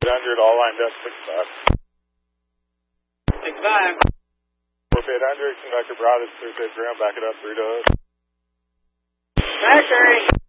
800, all lined up, 6-5. 6-5. 4800, conductor Broad is through ground, back it up, 3 to hood. Factory.